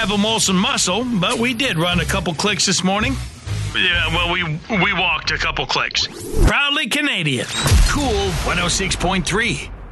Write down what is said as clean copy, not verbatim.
have a Molson muscle, but we did run a couple clicks this morning. Yeah, well, we walked a couple clicks. Proudly Canadian. Cool 106.3.